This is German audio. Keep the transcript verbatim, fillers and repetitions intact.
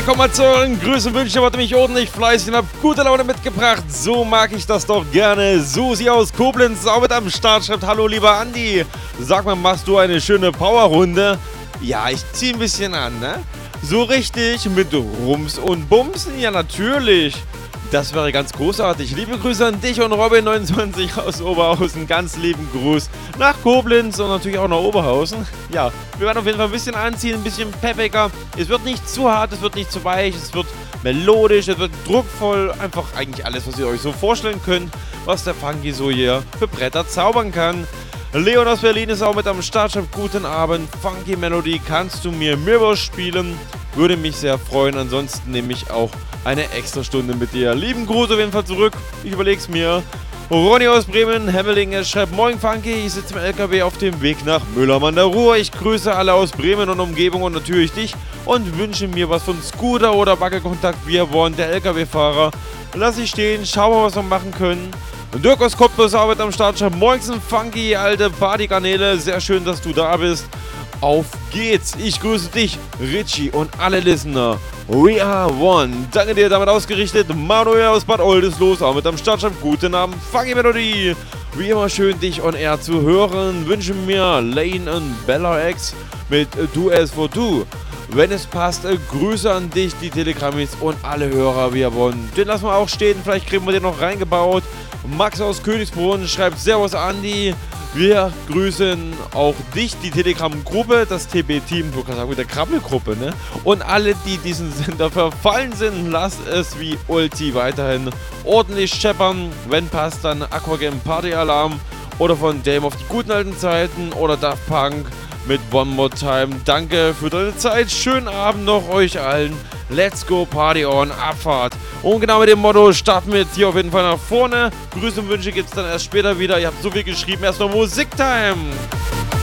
willkommen mal zurück. Grüße und Wünsche, wurde mich ordentlich fleißig und hab gute Laune mitgebracht. So mag ich das doch gerne. Susi aus Koblenz ist auch mit am Start, schreibt: Hallo lieber Andi. Sag mal, machst du eine schöne Powerrunde? Ja, ich zieh ein bisschen an, ne? So richtig mit Rums und Bumsen? Ja, natürlich. Das wäre ganz großartig. Liebe Grüße an dich und Robin neunundzwanzig aus Oberhausen. Ganz lieben Gruß nach Koblenz und natürlich auch nach Oberhausen. Ja, wir werden auf jeden Fall ein bisschen anziehen, ein bisschen peppiger. Es wird nicht zu hart, es wird nicht zu weich, es wird melodisch, es wird druckvoll. Einfach eigentlich alles, was ihr euch so vorstellen könnt, was der Funky so hier für Bretter zaubern kann. Leon aus Berlin ist auch mit am Start. Schreibt: Guten Abend, Funky Melody, kannst du mir Mirror spielen? Würde mich sehr freuen. Ansonsten nehme ich auch eine extra Stunde mit dir. Lieben Gruß auf jeden Fall zurück. Ich überleg's mir. Ronny aus Bremen, Hemmeling, schreibt: Moin Funky, ich sitze im L K W auf dem Weg nach Müllermann an der Ruhr. Ich grüße alle aus Bremen und Umgebung und natürlich dich und wünsche mir was von Scooter oder Wackelkontakt. Wir wollen der L K W-Fahrer. Lass ich stehen, schauen wir, was wir machen können. Dirk aus Cottbus arbeitet am Start. Schreibt: Moinsen Funky, alte Partykanäle, sehr schön, dass du da bist. Auf geht's, ich grüße dich, Richie und alle Listener. We are one. Danke dir, damit ausgerichtet. Manuel aus Bad Oldesloe, auch mit am Start. Schreibt: Guten Abend, Funky Melody. Wie immer schön, dich on air zu hören. Wünsche mir Lane und Bella X mit Du as for Du. Wenn es passt, äh, Grüße an dich, die Telegrammis und alle Hörer, wir wollen. Den lassen wir auch stehen, vielleicht kriegen wir den noch reingebaut. Max aus Königsbrunn schreibt: Servus Andi. Wir grüßen auch dich, die Telegram-Gruppe, das T B-Team, du kannst sagen, mit der Krabbelgruppe, ne? Und alle, die diesen Sender verfallen sind, lasst es wie Ulti weiterhin ordentlich scheppern. Wenn passt, dann Aquagame Party Alarm oder von Dame auf die guten alten Zeiten oder Daft Punk mit One More Time. Danke für deine Zeit. Schönen Abend noch euch allen. Let's go Party on, Abfahrt. Und genau mit dem Motto starten wir jetzt hier auf jeden Fall nach vorne. Grüße und Wünsche gibt es dann erst später wieder. Ihr habt so viel geschrieben. Erstmal Musiktime.